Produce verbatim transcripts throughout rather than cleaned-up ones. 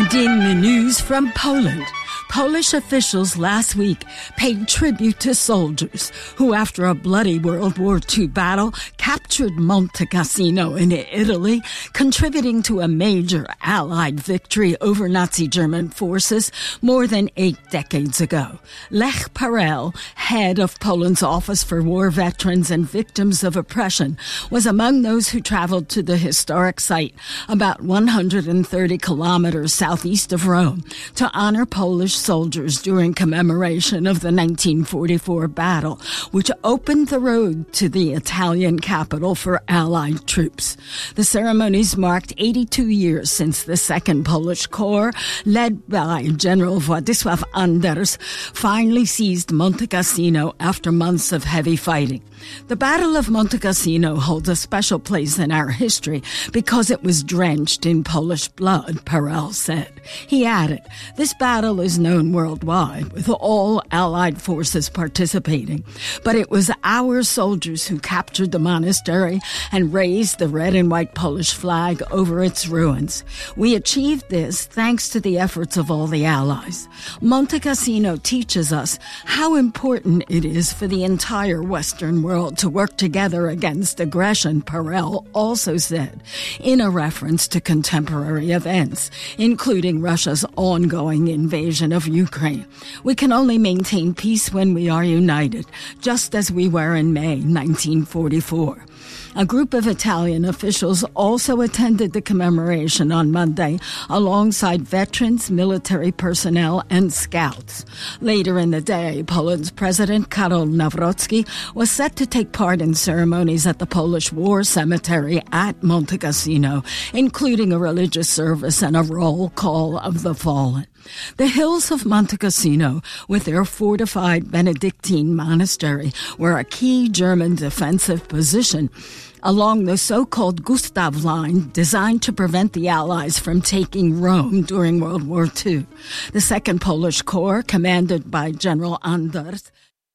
And in the news from Poland, Polish officials last week paid tribute to soldiers who, after a bloody World War Two battle, captured Monte Cassino in Italy, contributing to a major Allied victory over Nazi German forces more than eight decades ago. Lech Parel, head of Poland's Office for War Veterans and Victims of Oppression, was among those who traveled to the historic site about one hundred thirty kilometers southeast of Rome to honor Polish soldiers during commemoration of the nineteen forty-four battle, which opened the road to the Italian capital for Allied troops. The ceremonies marked eighty-two years since the Second Polish Corps, led by General Władysław Anders, finally seized Monte Cassino after months of heavy fighting. The Battle of Monte Cassino holds a special place in our history because it was drenched in Polish blood, Parel said. He added, this battle is known worldwide, with all Allied forces participating. But it was our soldiers who captured the monastery and raised the red and white Polish flag over its ruins. We achieved this thanks to the efforts of all the Allies. Monte Cassino teaches us how important it is for the entire Western world to work together against aggression, Parel also said, in a reference to contemporary events, including Russia's ongoing invasion of Ukraine. We can only maintain peace when we are united, just as we were in May nineteen forty-four. A group of Italian officials also attended the commemoration on Monday alongside veterans, military personnel, and scouts. Later in the day, Poland's President Karol Nawrocki was set to take part in ceremonies at the Polish War Cemetery at Monte Cassino, including a religious service and a roll call of the fallen. The hills of Monte Cassino, with their fortified Benedictine monastery, were a key German defensive position along the so-called Gustav Line, designed to prevent the Allies from taking Rome during World War Two. The Second Polish Corps, commanded by General Anders,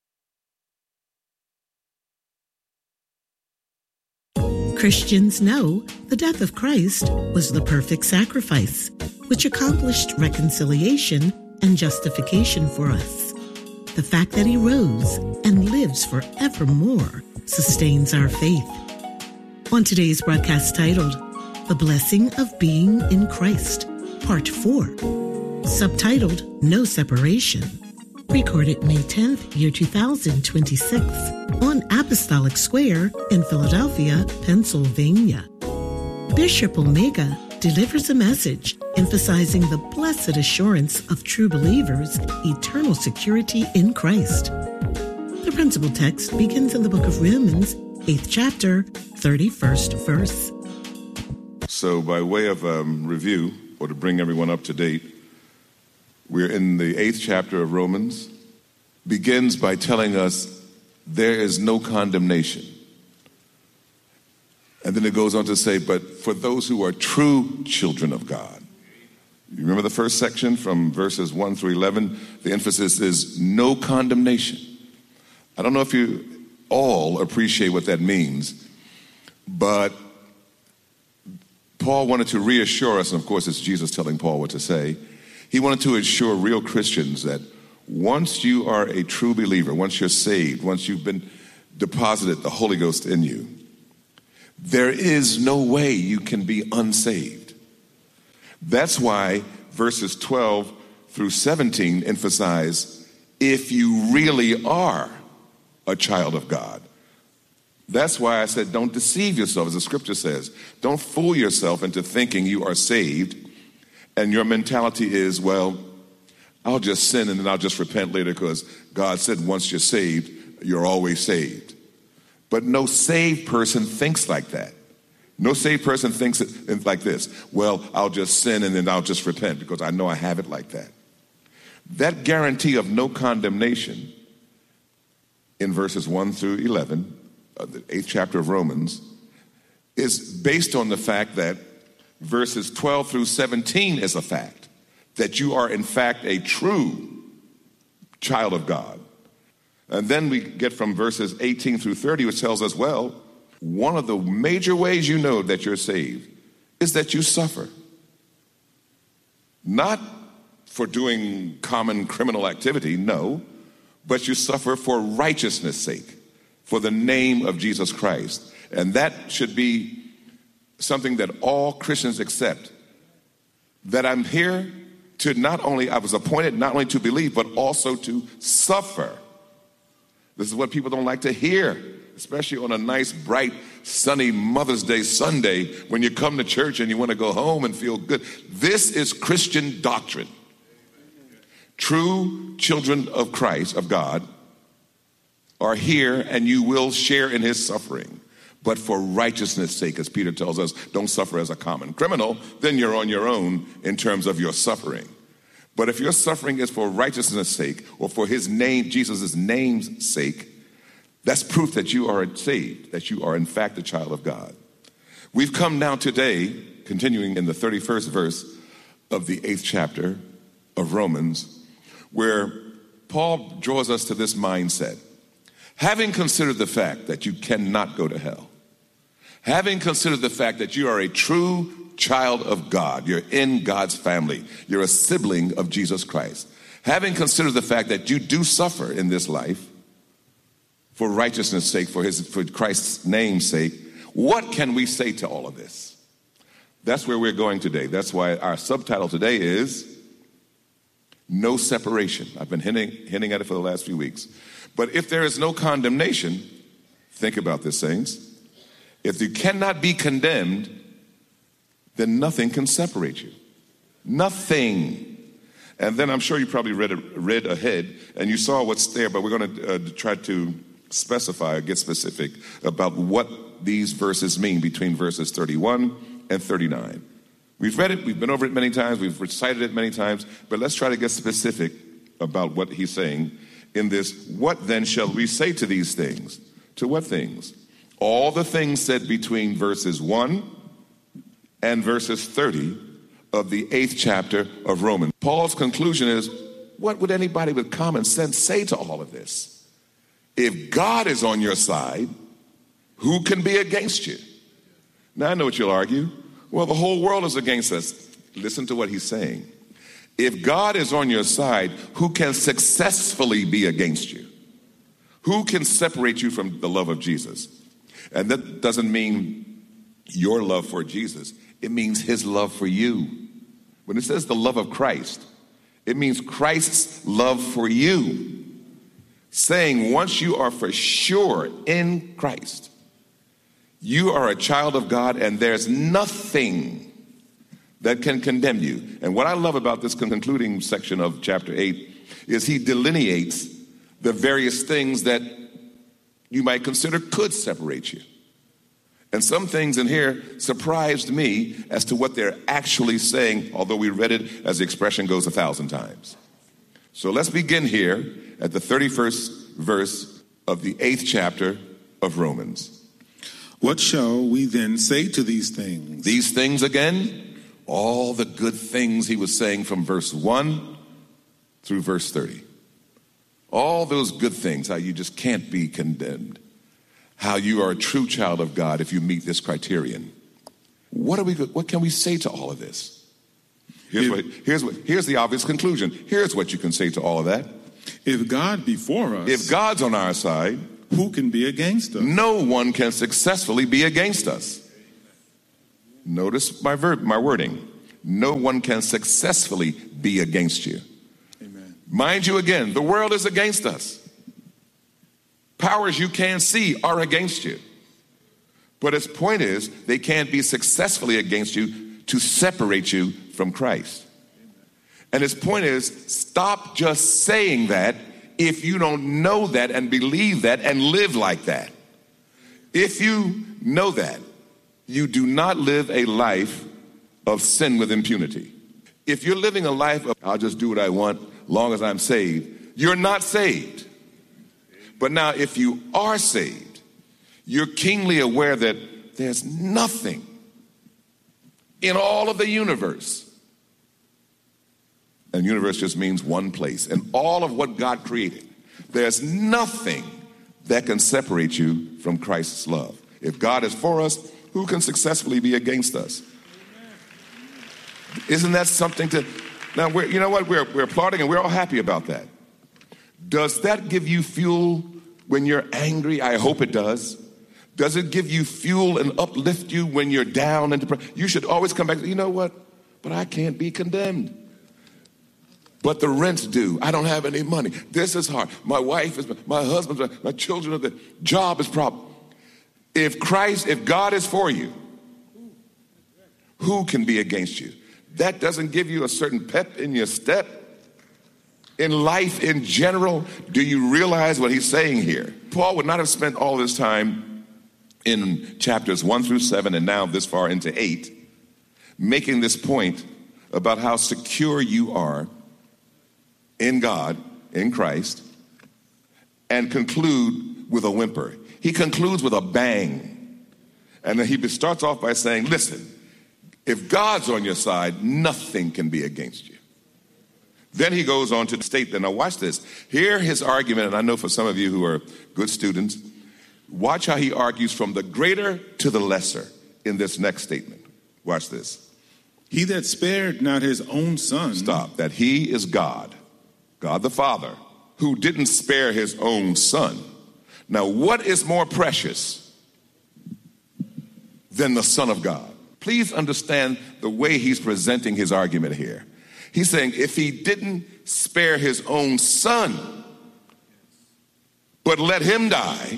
Christians know the death of Christ was the perfect sacrifice, which accomplished reconciliation and justification for us. The fact that he rose and lives forevermore sustains our faith. On today's broadcast titled, The Blessing of Being in Christ, Part four, subtitled, No Separation, recorded May tenth, year two thousand twenty-six, on Apostolic Square in Philadelphia, Pennsylvania. Bishop Omega delivers a message emphasizing the blessed assurance of true believers' eternal security in Christ. The principal text begins in the book of Romans, eighth chapter, thirty-first verse. So by way of um, review, or to bring everyone up to date, we're in the eighth chapter of Romans. Begins by telling us there is no condemnation. And then it goes on to say, but for those who are true children of God. You remember the first section from verses one through eleven? The emphasis is no condemnation. I don't know if you all appreciate what that means, but Paul wanted to reassure us, and of course it's Jesus telling Paul what to say. He wanted to assure real Christians that once you are a true believer, once you're saved, once you've been deposited the Holy Ghost in you, there is no way you can be unsaved. That's why verses twelve through seventeen emphasize if you really are a child of God. That's why I said don't deceive yourself, as the scripture says. Don't fool yourself into thinking you are saved and your mentality is, well, I'll just sin and then I'll just repent later because God said once you're saved, you're always saved. But no saved person thinks like that. No saved person thinks it like this. Well, I'll just sin and then I'll just repent because I know I have it like that. That guarantee of no condemnation in verses one through eleven, uh, the eighth chapter of Romans, is based on the fact that verses twelve through seventeen is a fact, that you are in fact a true child of God. And then we get from verses eighteen through thirty, which tells us, well, one of the major ways you know that you're saved is that you suffer. Not for doing common criminal activity, no, but you suffer for righteousness' sake, for the name of Jesus Christ. And that should be something that all Christians accept, that I'm here to not only, I was appointed not only to believe, but also to suffer. This is what people don't like to hear, especially on a nice, bright, sunny Mother's Day Sunday when you come to church and you want to go home and feel good. This is Christian doctrine. True children of Christ, of God, are here and you will share in his suffering. But for righteousness' sake, as Peter tells us, don't suffer as a common criminal, then you're on your own in terms of your suffering. But if your suffering is for righteousness' sake or for his name, Jesus' name's sake, that's proof that you are saved, that you are in fact a child of God. We've come now today, continuing in the thirty-first verse of the eighth chapter of Romans, where Paul draws us to this mindset. Having considered the fact that you cannot go to hell, having considered the fact that you are a true child of God, you're in God's family, you're a sibling of Jesus Christ, having considered the fact that you do suffer in this life for righteousness' sake, for his, for Christ's name's sake, what can we say to all of this? That's where we're going today. That's why our subtitle today is No Separation. I've been hinting, hinting at it for the last few weeks. But if there is no condemnation, think about this, saints. If you cannot be condemned, then nothing can separate you. Nothing. And then I'm sure you probably read, read ahead and you saw what's there, but we're going to uh, try to specify or get specific about what these verses mean between verses thirty-one and thirty-nine. We've read it, we've been over it many times, we've recited it many times, but let's try to get specific about what he's saying in this. What then shall we say to these things? To what things? All the things said between verses one and verses thirty of the eighth chapter of Romans. Paul's conclusion is, what would anybody with common sense say to all of this? If God is on your side, who can be against you? Now I know what you'll argue. Well, the whole world is against us. Listen to what he's saying. If God is on your side, who can successfully be against you? Who can separate you from the love of Jesus? And that doesn't mean your love for Jesus. It means his love for you. When it says the love of Christ, it means Christ's love for you. Saying once you are for sure in Christ, you are a child of God and there's nothing that can condemn you. And what I love about this concluding section of chapter eight is he delineates the various things that you might consider could separate you. And some things in here surprised me as to what they're actually saying, although we read it as the expression goes a thousand times. So let's begin here at the thirty-first verse of the eighth chapter of Romans. What shall we then say to these things? These things again, all the good things he was saying from verse one through verse thirty. All those good things, how you just can't be condemned. How you are a true child of God if you meet this criterion. What are we? What can we say to all of this? Here's, if, what, here's, what, here's the obvious conclusion. Here's what you can say to all of that. If God be for us, if God's on our side, who can be against us? No one can successfully be against us. Notice my verb, my wording. No one can successfully be against you. Amen. Mind you, again, the world is against us. Powers you can't see are against you. But his point is, they can't be successfully against you to separate you from Christ. And his point is, stop just saying that if you don't know that and believe that and live like that. If you know that, you do not live a life of sin with impunity. If you're living a life of, I'll just do what I want long as I'm saved, you're not saved. But now if you are saved, you're keenly aware that there's nothing in all of the universe, and universe just means one place, and all of what God created, there's nothing that can separate you from Christ's love. If God is for us, who can successfully be against us? Isn't that something to, Now, we're, you know what? We're, we're applauding and we're all happy about that. Does that give you fuel when you're angry? I hope it does. Does it give you fuel and uplift you when you're down and depressed? You should always come back, you know what? But I can't be condemned. But the rent's due. I don't have any money. This is hard. My wife is, my husband, my children, the job is problem. If Christ, if God is for you, who can be against you? That doesn't give you a certain pep in your step? In life in general, do you realize what he's saying here? Paul would not have spent all this time in chapters one through seven and now this far into eight, making this point about how secure you are in God, in Christ, and conclude with a whimper. He concludes with a bang. And then he starts off by saying, listen, if God's on your side, nothing can be against you. Then he goes on to state that, now watch this. Hear his argument, and I know for some of you who are good students, watch how he argues from the greater to the lesser in this next statement. Watch this. He that spared not his own son. Stop. That he is God, God the Father, who didn't spare his own son. Now, what is more precious than the Son of God? Please understand the way he's presenting his argument here. He's saying if he didn't spare his own son, but let him die,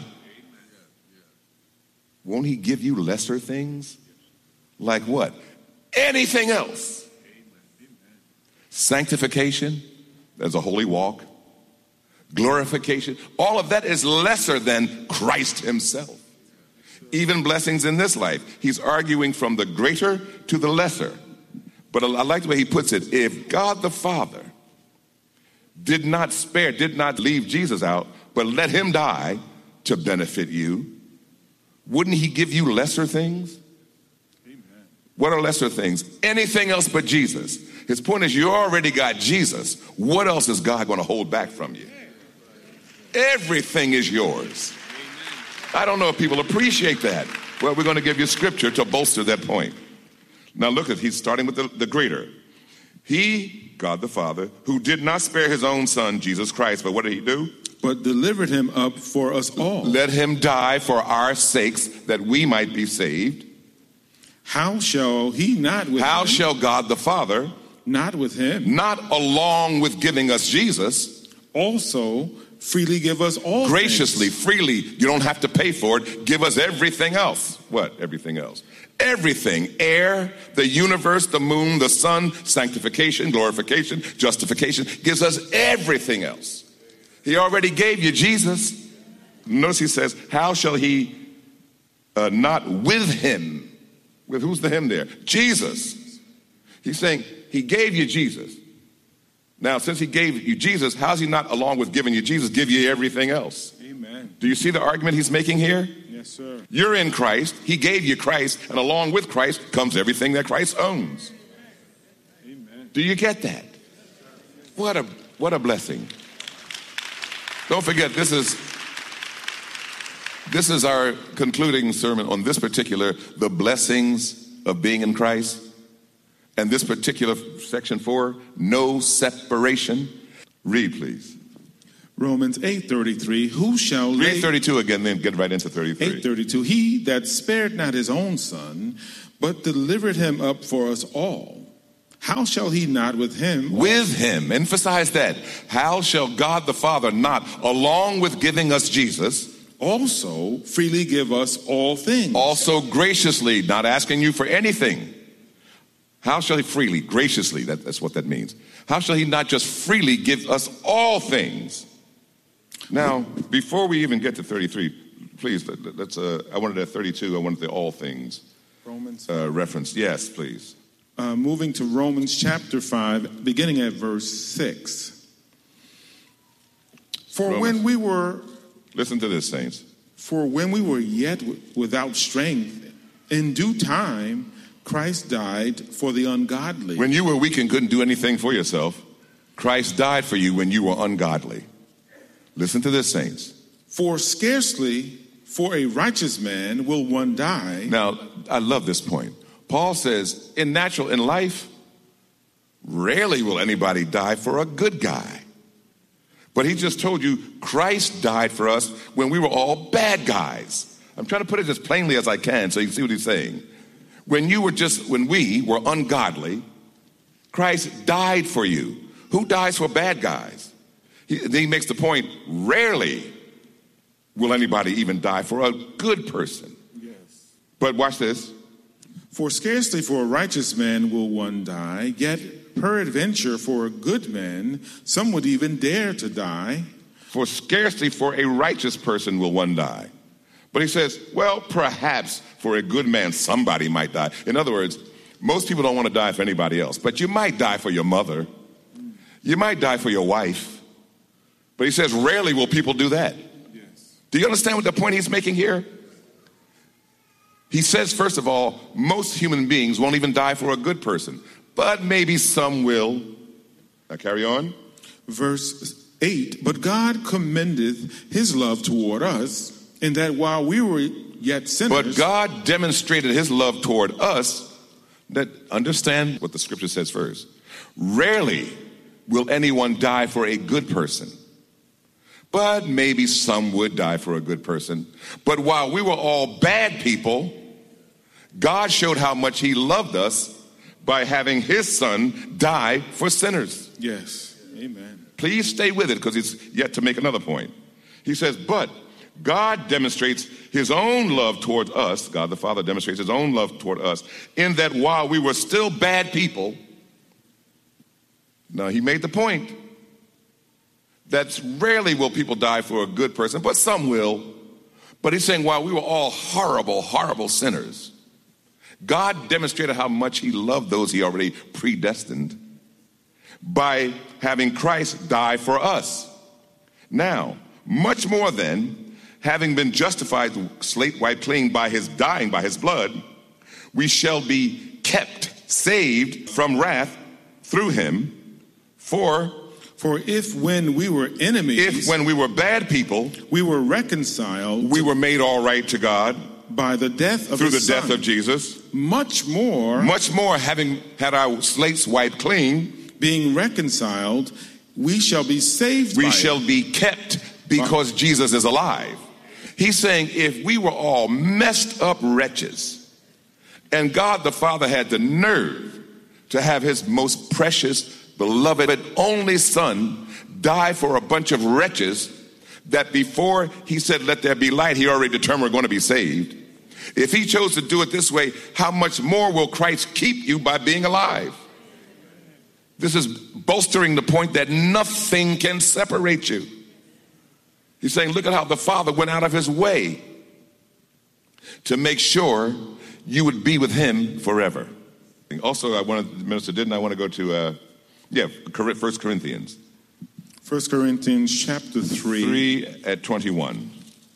won't he give you lesser things? Like what? Anything else. Sanctification, there's a holy walk. Glorification, all of that is lesser than Christ himself. Even blessings in this life. He's arguing from the greater to the lesser. But I like the way he puts it. If God the Father did not spare, did not leave Jesus out, but let him die to benefit you, wouldn't he give you lesser things? Amen. What are lesser things? Anything else but Jesus. His point is you already got Jesus. What else is God going to hold back from you? Everything is yours. I don't know if people appreciate that. Well, we're going to give you scripture to bolster that point. Now look at, he's starting with the, the greater. He, God the Father, who did not spare his own son, Jesus Christ, but what did he do? But delivered him up for us all. Let him die for our sakes that we might be saved. How shall he not with How him? shall God the Father Not with him. not along with giving us Jesus Also freely give us all graciously, things. freely, you don't have to pay for it, give us everything else. What? Everything else. Everything. Air, the universe, the moon, the sun, sanctification, glorification, justification, gives us everything else. He already gave you Jesus. Notice he says, how shall he uh, not with him? With who's the him there? Jesus. He's saying he gave you Jesus. Now, since he gave you Jesus, how's he not, along with giving you Jesus, give you everything else? Amen. Do you see the argument he's making here? Yes, sir. You're in Christ. He gave you Christ, and along with Christ comes everything that Christ owns. Amen. Do you get that? What a what a blessing. Don't forget, this is this is our concluding sermon on this particular, the blessings of being in Christ. And this particular section four, no separation. Read, please. Romans eight thirty-three. Who shall lay... Read thirty-two again, then get right into thirty-three. eight thirty-two. He that spared not his own son, but delivered him up for us all, how shall he not with him... With him. Emphasize that. How shall God the Father not, along with giving us Jesus... also freely give us all things? Also graciously, not asking you for anything. How shall he freely, graciously, that, that's what that means. How shall he not just freely give us all things? Now, before we even get to thirty-three, please, let's, uh, I wanted at thirty-two, I wanted the all things Romans uh, reference. Yes, please. Uh, moving to Romans chapter five, beginning at verse six. For Romans. when we were... Listen to this, saints. For when we were yet w- without strength, in due time, Christ died for the ungodly. When you were weak and couldn't do anything for yourself, Christ died for you when you were ungodly. Listen to this, saints. For scarcely for a righteous man will one die. Now, I love this point. Paul says, in natural, in life, Rarely will anybody die for a good guy. But he just told you Christ died for us when we were all bad guys. I'm trying to put it as plainly as I can so you can see what he's saying. When you were just, when we were ungodly, Christ died for you. Who dies for bad guys? He, then he makes the point, rarely will anybody even die for a good person. Yes. But watch this. For scarcely for a righteous man will one die, yet peradventure for a good man some would even dare to die. For scarcely for a righteous person will one die. But he says, well, perhaps for a good man somebody might die. In other words, most people don't want to die for anybody else, but you might die for your mother. You might die for your wife. But he says, rarely will people do that. Yes. Do you understand what the point he's making here? He says, first of all, most human beings won't even die for a good person, but maybe some will. Now carry on. Verse eight, but God commendeth his love toward us, in that while we were yet sinners. But God demonstrated his love toward us. That understand what the scripture says first. Rarely will anyone die for a good person, but maybe some would die for a good person. But while we were all bad people, God showed how much he loved us by having his son die for sinners. Yes, amen. Please stay with it because he's yet to make another point. He says, but God demonstrates his own love toward us, God the Father demonstrates his own love toward us, in that while we were still bad people, now he made the point that rarely will people die for a good person, but some will. But he's saying while we were all horrible, horrible sinners, God demonstrated how much he loved those he already predestined by having Christ die for us. Now, much more than having been justified, slate wiped clean by his dying, by his blood, we shall be kept saved from wrath through him. For, for if when we were enemies, if when we were bad people, we were reconciled, we were made all right to God by the death of through the his death son, of Jesus, much more, much more having had our slates wiped clean, being reconciled, we shall be saved. We by shall it. be kept because by Jesus is alive. He's saying if we were all messed up wretches, and God the Father had the nerve to have his most precious, beloved, only son die for a bunch of wretches that before he said, let there be light, he already determined we're going to be saved. If he chose to do it this way, how much more will Christ keep you by being alive? This is bolstering the point that nothing can separate you. He's saying, look at how the Father went out of his way to make sure you would be with him forever. Also, I wanted, Minister, didn't I want to go to, uh, yeah, First Corinthians. First Corinthians chapter three. three at twenty-one.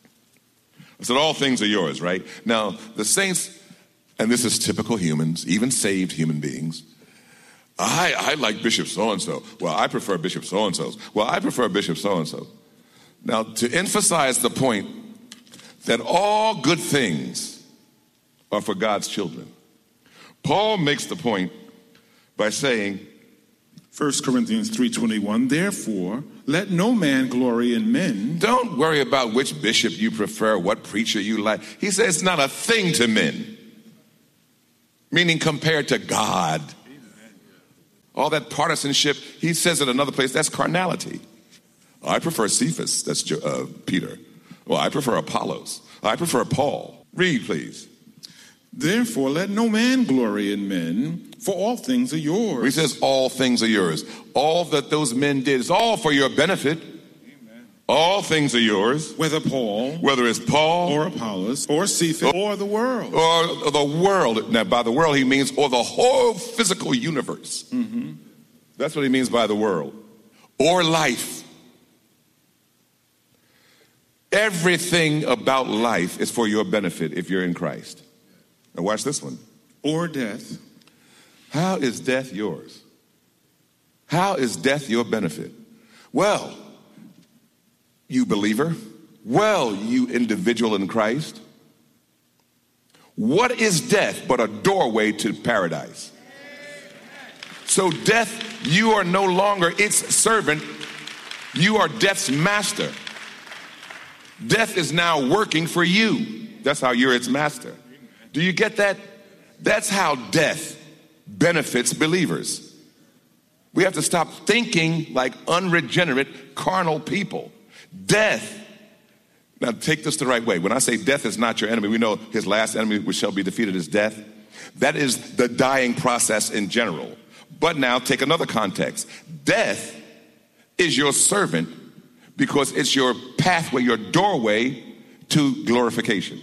I said, all things are yours, right? Now, the saints, and this is typical humans, even saved human beings. I, I like Bishop so-and-so. Well, I prefer Bishop so-and-so's. Well, I prefer Bishop so-and-so. Now, to emphasize the point that all good things are for God's children, Paul makes the point by saying, First Corinthians three twenty-one, therefore, let no man glory in men. Don't worry about which bishop you prefer, what preacher you like. He says it's not a thing to men, meaning compared to God. All that partisanship, he says in another place, that's carnality. I prefer Cephas, that's uh, Peter. Well, I prefer Apollos. I prefer Paul. Read, please. Therefore, let no man glory in men, for all things are yours. He says all things are yours. All that those men did is all for your benefit. Amen. All things are yours. Whether Paul, whether it's Paul, or Apollos, or Cephas, or, or the world. Or the world. Now, by the world, he means, or the whole physical universe. Mm-hmm. That's what he means by the world. Or life. Everything about life is for your benefit if you're in Christ. Now watch this one. Or death. How is death yours? How is death your benefit? Well, you believer. Well, you individual in Christ. What is death but a doorway to paradise? So death, you are no longer its servant. You are death's master. Death is now working for you. That's how you're its master. Do you get that? That's how death benefits believers. We have to stop thinking like unregenerate, carnal people. Death, now take this the right way. When I say death is not your enemy, we know his last enemy which shall be defeated is death. That is the dying process in general. But now take another context. Death is your servant because it's your pathway, your doorway to glorification.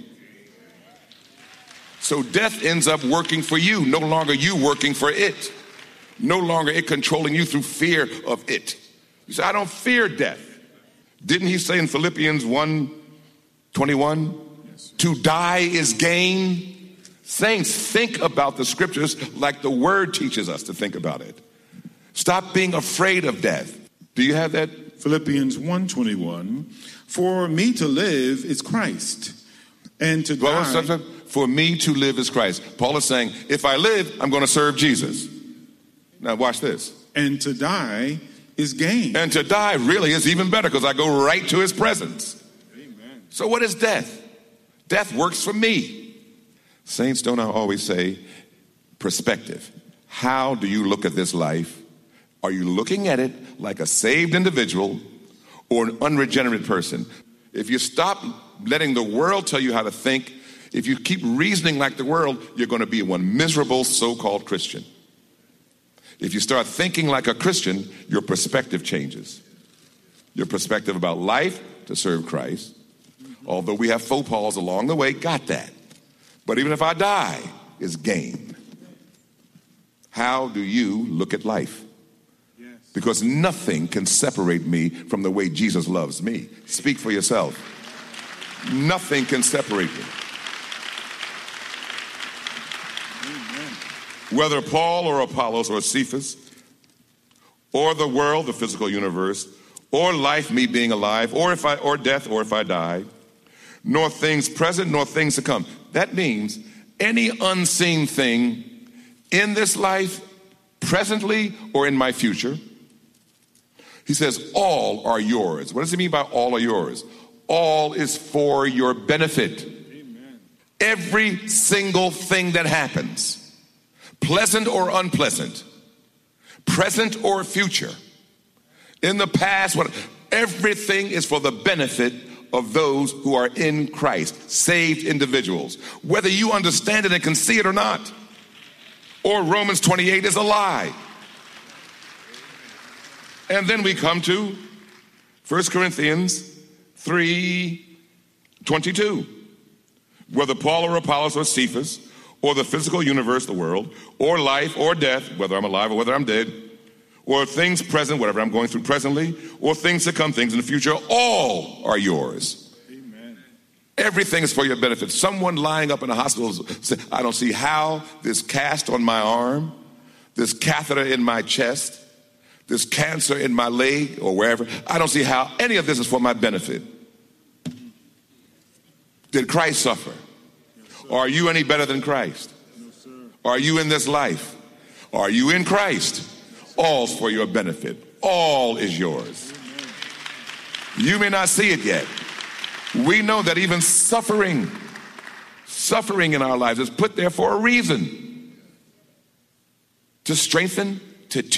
So death ends up working for you, no longer you working for it. No longer it controlling you through fear of it. You say, I don't fear death. Didn't he say in Philippians one twenty-one, yes, to die is gain? Saints, think about the scriptures like the word teaches us to think about it. Stop being afraid of death. Do you have that? Philippians one twenty-one, for me to live is Christ, and to well, die... For me to live is Christ. Paul is saying, if I live, I'm going to serve Jesus. Now watch this. And to die is gain. And to die really is even better because I go right to his presence. Amen. So what is death? Death works for me. Saints, don't I always say, perspective. How do you look at this life? Are you looking at it like a saved individual or an unregenerate person? If you stop letting the world tell you how to think, if you keep reasoning like the world, you're going to be one miserable so-called Christian. If you start thinking like a Christian, your perspective changes. Your perspective about life to serve Christ. Although we have faux pas along the way, got that. But even if I die, it's gain. How do you look at life? Because nothing can separate me from the way Jesus loves me. Speak for yourself. Nothing can separate me. Whether Paul or Apollos or Cephas or the world, the physical universe, or life, me being alive, or if I or death, or if I die, nor things present, nor things to come. That means any unseen thing in this life, presently or in my future. He says, all are yours. What does he mean by all are yours? All is for your benefit. Amen. Every single thing that happens, pleasant or unpleasant, present or future, in the past, what, everything is for the benefit of those who are in Christ, saved individuals, whether you understand it and can see it or not, or Romans twenty-eight is a lie. And then we come to First Corinthians three twenty-two. Whether Paul or Apollos or Cephas, or the physical universe, the world, or life or death, whether I'm alive or whether I'm dead, or things present, whatever I'm going through presently, or things to come, things in the future, all are yours. Amen. Everything is for your benefit. Someone lying up in a hospital said, I don't see how this cast on my arm, this catheter in my chest, this cancer in my leg or wherever, I don't see how any of this is for my benefit. Did Christ suffer? Or are you any better than Christ? Are you in this life? Are you in Christ? All's for your benefit. All is yours. You may not see it yet. We know that even suffering, suffering in our lives is put there for a reason. To strengthen, to teach.